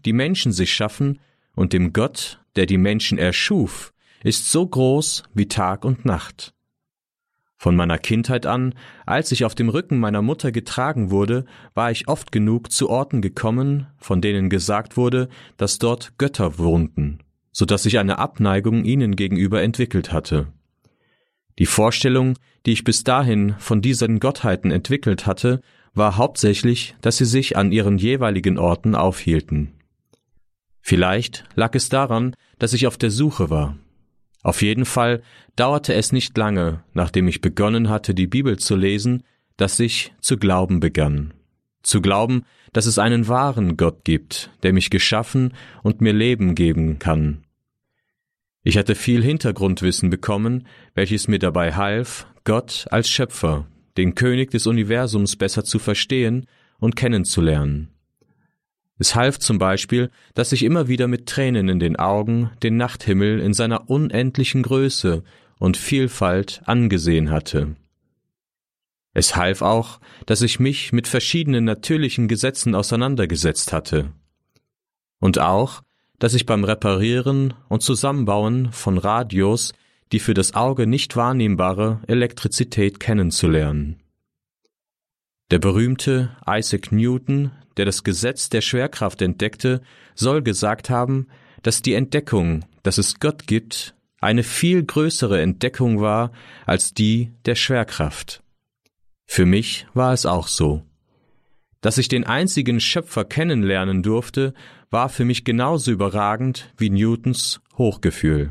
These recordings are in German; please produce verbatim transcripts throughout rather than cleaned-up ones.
die Menschen sich schaffen, und dem Gott, der die Menschen erschuf, ist so groß wie Tag und Nacht. Von meiner Kindheit an, als ich auf dem Rücken meiner Mutter getragen wurde, war ich oft genug zu Orten gekommen, von denen gesagt wurde, dass dort Götter wohnten, so dass ich eine Abneigung ihnen gegenüber entwickelt hatte. Die Vorstellung, die ich bis dahin von diesen Gottheiten entwickelt hatte, war hauptsächlich, dass sie sich an ihren jeweiligen Orten aufhielten. Vielleicht lag es daran, dass ich auf der Suche war. Auf jeden Fall dauerte es nicht lange, nachdem ich begonnen hatte, die Bibel zu lesen, dass ich zu glauben begann. Zu glauben, dass es einen wahren Gott gibt, der mich geschaffen und mir Leben geben kann. Ich hatte viel Hintergrundwissen bekommen, welches mir dabei half, Gott als Schöpfer, den König des Universums besser zu verstehen und kennenzulernen. Es half zum Beispiel, dass ich immer wieder mit Tränen in den Augen den Nachthimmel in seiner unendlichen Größe und Vielfalt angesehen hatte. Es half auch, dass ich mich mit verschiedenen natürlichen Gesetzen auseinandergesetzt hatte. Und auch, dass ich beim Reparieren und Zusammenbauen von Radios die für das Auge nicht wahrnehmbare Elektrizität kennenzulernen. Der berühmte Isaac Newton, der das Gesetz der Schwerkraft entdeckte, soll gesagt haben, dass die Entdeckung, dass es Gott gibt, eine viel größere Entdeckung war als die der Schwerkraft. Für mich war es auch so. Dass ich den einzigen Schöpfer kennenlernen durfte, war für mich genauso überragend wie Newtons Hochgefühl.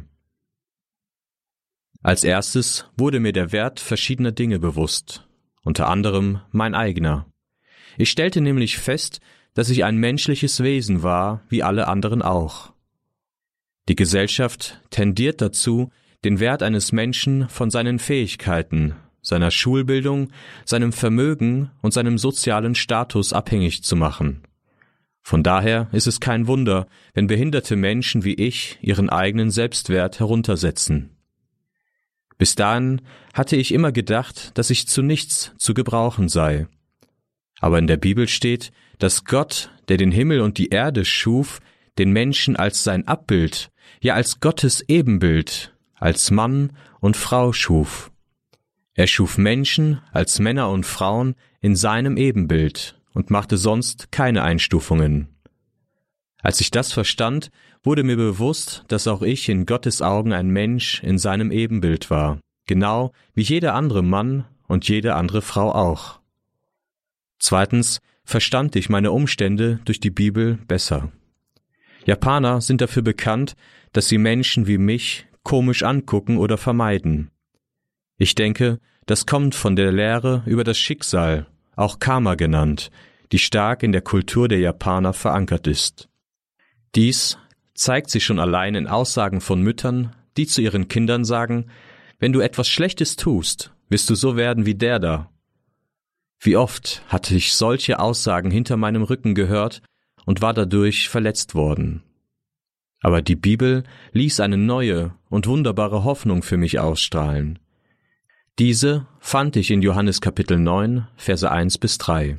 Als erstes wurde mir der Wert verschiedener Dinge bewusst, unter anderem mein eigener. Ich stellte nämlich fest, dass ich ein menschliches Wesen war, wie alle anderen auch. Die Gesellschaft tendiert dazu, den Wert eines Menschen von seinen Fähigkeiten, seiner Schulbildung, seinem Vermögen und seinem sozialen Status abhängig zu machen. Von daher ist es kein Wunder, wenn behinderte Menschen wie ich ihren eigenen Selbstwert heruntersetzen. Bis dahin hatte ich immer gedacht, dass ich zu nichts zu gebrauchen sei. Aber in der Bibel steht, dass Gott, der den Himmel und die Erde schuf, den Menschen als sein Abbild, ja als Gottes Ebenbild, als Mann und Frau schuf. Er schuf Menschen als Männer und Frauen in seinem Ebenbild und machte sonst keine Einstufungen. Als ich das verstand, wurde mir bewusst, dass auch ich in Gottes Augen ein Mensch in seinem Ebenbild war, genau wie jeder andere Mann und jede andere Frau auch. Zweitens verstand ich meine Umstände durch die Bibel besser. Japaner sind dafür bekannt, dass sie Menschen wie mich komisch angucken oder vermeiden. Ich denke, das kommt von der Lehre über das Schicksal, auch Karma genannt, die stark in der Kultur der Japaner verankert ist. Dies zeigt sich schon allein in Aussagen von Müttern, die zu ihren Kindern sagen, wenn du etwas Schlechtes tust, wirst du so werden wie der da. Wie oft hatte ich solche Aussagen hinter meinem Rücken gehört und war dadurch verletzt worden. Aber die Bibel ließ eine neue und wunderbare Hoffnung für mich ausstrahlen. Diese fand ich in Johannes Kapitel neun, Verse eins bis drei.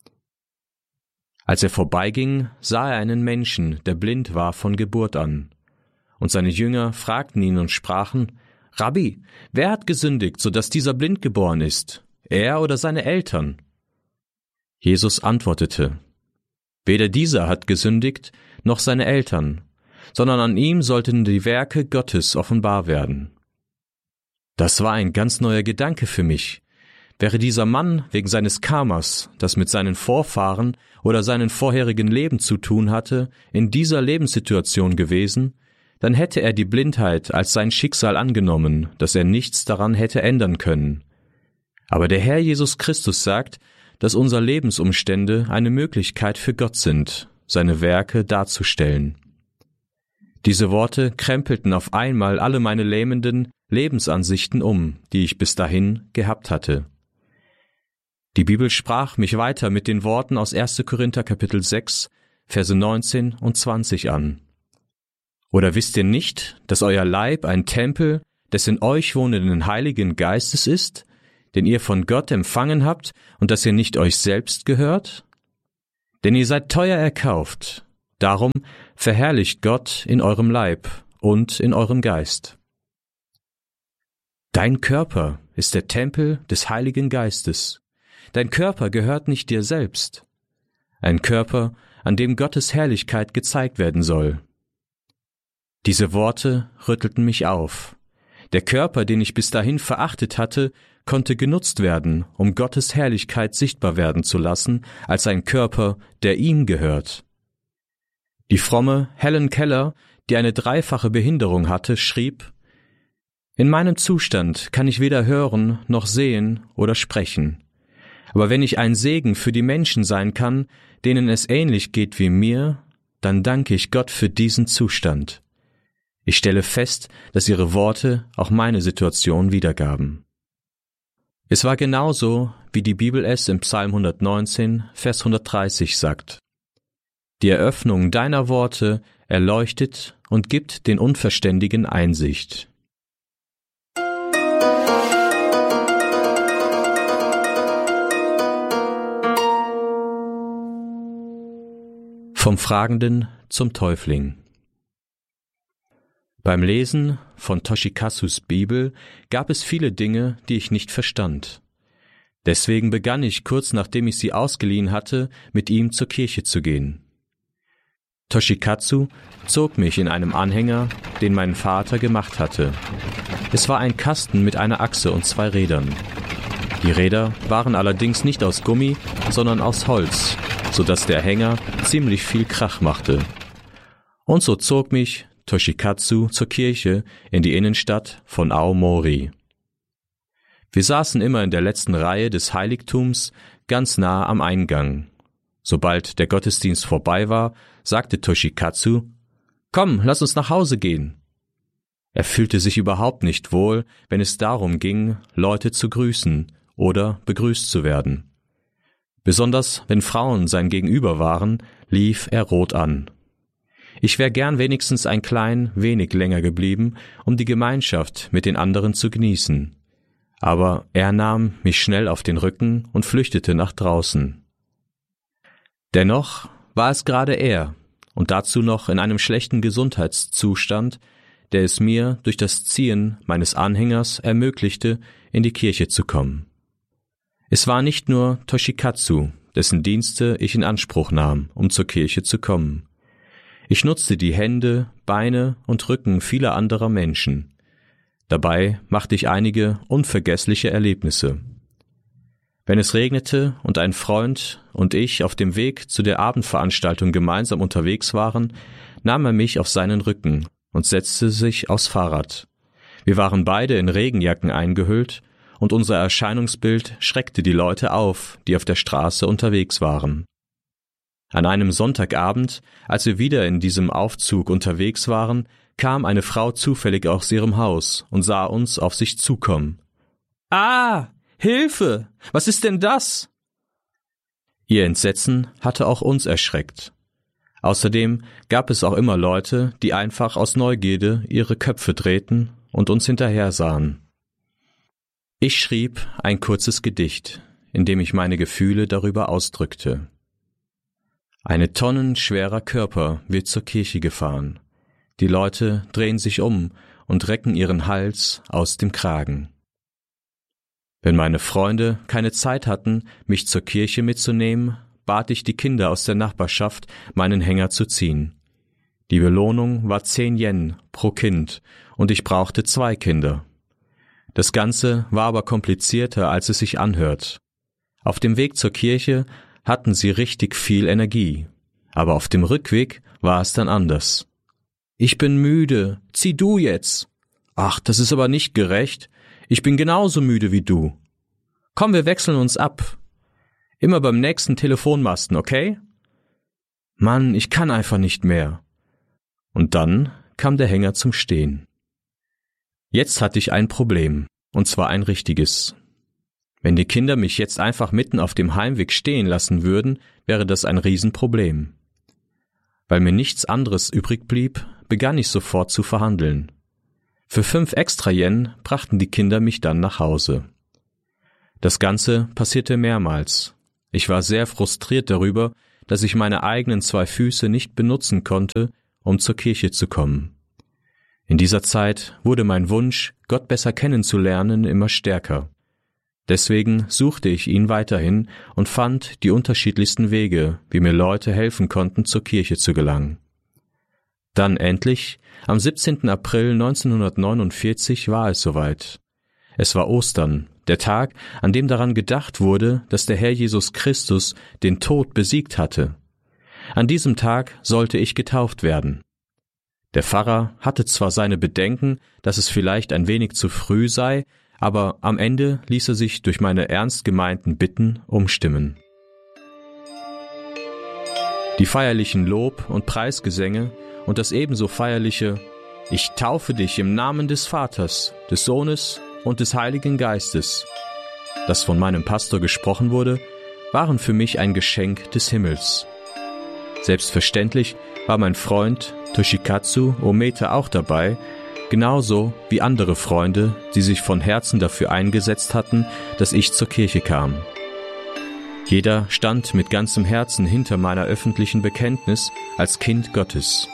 Als er vorbeiging, sah er einen Menschen, der blind war von Geburt an. Und seine Jünger fragten ihn und sprachen, Rabbi, wer hat gesündigt, so dass dieser blind geboren ist, er oder seine Eltern? Jesus antwortete, weder dieser hat gesündigt, noch seine Eltern, sondern an ihm sollten die Werke Gottes offenbar werden. Das war ein ganz neuer Gedanke für mich. Wäre dieser Mann wegen seines Karmas, das mit seinen Vorfahren oder seinen vorherigen Leben zu tun hatte, in dieser Lebenssituation gewesen, dann hätte er die Blindheit als sein Schicksal angenommen, dass er nichts daran hätte ändern können. Aber der Herr Jesus Christus sagt, dass unsere Lebensumstände eine Möglichkeit für Gott sind, seine Werke darzustellen. Diese Worte krempelten auf einmal alle meine lähmenden Lebensansichten um, die ich bis dahin gehabt hatte. Die Bibel sprach mich weiter mit den Worten aus erster Korinther Kapitel sechs, Verse neunzehn und zwanzig an. Oder wisst ihr nicht, dass euer Leib ein Tempel des in euch wohnenden Heiligen Geistes ist, den ihr von Gott empfangen habt und dass ihr nicht euch selbst gehört? Denn ihr seid teuer erkauft, Darum verherrlicht Gott in eurem Leib und in eurem Geist. Dein Körper ist der Tempel des Heiligen Geistes. Dein Körper gehört nicht dir selbst. Ein Körper, an dem Gottes Herrlichkeit gezeigt werden soll. Diese Worte rüttelten mich auf. Der Körper, den ich bis dahin verachtet hatte, konnte genutzt werden, um Gottes Herrlichkeit sichtbar werden zu lassen, als ein Körper, der ihm gehört. Die fromme Helen Keller, die eine dreifache Behinderung hatte, schrieb: In meinem Zustand kann ich weder hören noch sehen oder sprechen. Aber wenn ich ein Segen für die Menschen sein kann, denen es ähnlich geht wie mir, dann danke ich Gott für diesen Zustand. Ich stelle fest, dass ihre Worte auch meine Situation wiedergaben. Es war genauso, wie die Bibel es im Psalm hundertneunzehn, Vers hundertdreißig sagt. Die Eröffnung deiner Worte erleuchtet und gibt den Unverständigen Einsicht. Vom Fragenden zum Täufling. Beim Lesen von Toshikatsus Bibel gab es viele Dinge, die ich nicht verstand. Deswegen begann ich kurz nachdem ich sie ausgeliehen hatte, mit ihm zur Kirche zu gehen. Toshikatsu zog mich in einem Anhänger, den mein Vater gemacht hatte. Es war ein Kasten mit einer Achse und zwei Rädern. Die Räder waren allerdings nicht aus Gummi, sondern aus Holz, so dass der Hänger ziemlich viel Krach machte. Und so zog mich Toshikatsu zur Kirche in die Innenstadt von Aomori. Wir saßen immer in der letzten Reihe des Heiligtums, ganz nah am Eingang. Sobald der Gottesdienst vorbei war, sagte Toshikatsu: »Komm, lass uns nach Hause gehen.« Er fühlte sich überhaupt nicht wohl, wenn es darum ging, Leute zu grüßen oder begrüßt zu werden. Besonders wenn Frauen sein Gegenüber waren, lief er rot an. Ich wäre gern wenigstens ein klein wenig länger geblieben, um die Gemeinschaft mit den anderen zu genießen. Aber er nahm mich schnell auf den Rücken und flüchtete nach draußen. Dennoch war es gerade er, und dazu noch in einem schlechten Gesundheitszustand, der es mir durch das Ziehen meines Anhängers ermöglichte, in die Kirche zu kommen. Es war nicht nur Toshikatsu, dessen Dienste ich in Anspruch nahm, um zur Kirche zu kommen. Ich nutzte die Hände, Beine und Rücken vieler anderer Menschen. Dabei machte ich einige unvergessliche Erlebnisse. Wenn es regnete und ein Freund und ich auf dem Weg zu der Abendveranstaltung gemeinsam unterwegs waren, nahm er mich auf seinen Rücken und setzte sich aufs Fahrrad. Wir waren beide in Regenjacken eingehüllt, und unser Erscheinungsbild schreckte die Leute auf, die auf der Straße unterwegs waren. An einem Sonntagabend, als wir wieder in diesem Aufzug unterwegs waren, kam eine Frau zufällig aus ihrem Haus und sah uns auf sich zukommen. »Ah, Hilfe! Was ist denn das?« Ihr Entsetzen hatte auch uns erschreckt. Außerdem gab es auch immer Leute, die einfach aus Neugierde ihre Köpfe drehten und uns hinterher sahen. Ich schrieb ein kurzes Gedicht, in dem ich meine Gefühle darüber ausdrückte. Eine tonnenschwerer Körper wird zur Kirche gefahren. Die Leute drehen sich um und recken ihren Hals aus dem Kragen. Wenn meine Freunde keine Zeit hatten, mich zur Kirche mitzunehmen, bat ich die Kinder aus der Nachbarschaft, meinen Hänger zu ziehen. Die Belohnung war zehn Yen pro Kind und ich brauchte zwei Kinder. Das Ganze war aber komplizierter, als es sich anhört. Auf dem Weg zur Kirche hatten sie richtig viel Energie, aber auf dem Rückweg war es dann anders. »Ich bin müde, zieh du jetzt!« »Ach, das ist aber nicht gerecht, ich bin genauso müde wie du.« »Komm, wir wechseln uns ab. Immer beim nächsten Telefonmasten, okay?« »Mann, ich kann einfach nicht mehr.« Und dann kam der Hänger zum Stehen. Jetzt hatte ich ein Problem, und zwar ein richtiges. Wenn die Kinder mich jetzt einfach mitten auf dem Heimweg stehen lassen würden, wäre das ein Riesenproblem. Weil mir nichts anderes übrig blieb, begann ich sofort zu verhandeln. Für fünf extra Yen brachten die Kinder mich dann nach Hause. Das Ganze passierte mehrmals. Ich war sehr frustriert darüber, dass ich meine eigenen zwei Füße nicht benutzen konnte, um zur Kirche zu kommen. In dieser Zeit wurde mein Wunsch, Gott besser kennenzulernen, immer stärker. Deswegen suchte ich ihn weiterhin und fand die unterschiedlichsten Wege, wie mir Leute helfen konnten, zur Kirche zu gelangen. Dann endlich, am siebzehnten April neunzehnhundertneunundvierzig war es soweit. Es war Ostern, der Tag, an dem daran gedacht wurde, dass der Herr Jesus Christus den Tod besiegt hatte. An diesem Tag sollte ich getauft werden. Der Pfarrer hatte zwar seine Bedenken, dass es vielleicht ein wenig zu früh sei, aber am Ende ließ er sich durch meine ernst gemeinten Bitten umstimmen. Die feierlichen Lob- und Preisgesänge und das ebenso feierliche »Ich taufe dich im Namen des Vaters, des Sohnes und des Heiligen Geistes«, das von meinem Pastor gesprochen wurde, waren für mich ein Geschenk des Himmels. Selbstverständlich war mein Freund Toshikatsu Ometa auch dabei, genauso wie andere Freunde, die sich von Herzen dafür eingesetzt hatten, dass ich zur Kirche kam. Jeder stand mit ganzem Herzen hinter meiner öffentlichen Bekenntnis als Kind Gottes.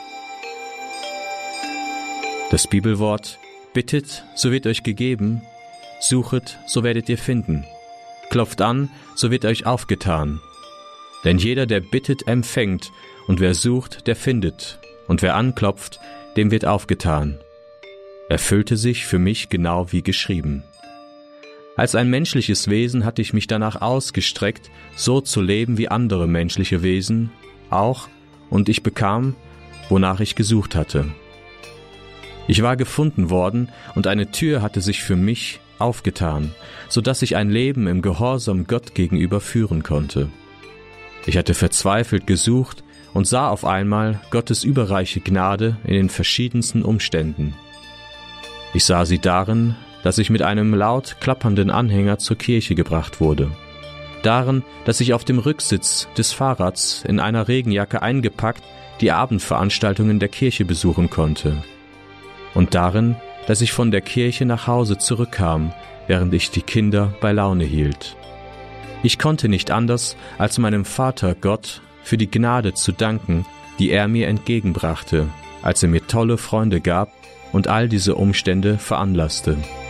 Das Bibelwort »Bittet, so wird euch gegeben, suchet, so werdet ihr finden, klopft an, so wird euch aufgetan. Denn jeder, der bittet, empfängt, und wer sucht, der findet, und wer anklopft, dem wird aufgetan«, erfüllte sich für mich genau wie geschrieben. Als ein menschliches Wesen hatte ich mich danach ausgestreckt, so zu leben wie andere menschliche Wesen, auch, und ich bekam, wonach ich gesucht hatte. Ich war gefunden worden, und eine Tür hatte sich für mich aufgetan, so dass ich ein Leben im Gehorsam Gott gegenüber führen konnte. Ich hatte verzweifelt gesucht und sah auf einmal Gottes überreiche Gnade in den verschiedensten Umständen. Ich sah sie darin, dass ich mit einem laut klappernden Anhänger zur Kirche gebracht wurde, darin, dass ich auf dem Rücksitz des Fahrrads in einer Regenjacke eingepackt die Abendveranstaltungen der Kirche besuchen konnte, und darin, dass ich von der Kirche nach Hause zurückkam, während ich die Kinder bei Laune hielt. Ich konnte nicht anders, als meinem Vater Gott für die Gnade zu danken, die er mir entgegenbrachte, als er mir tolle Freunde gab und all diese Umstände veranlasste.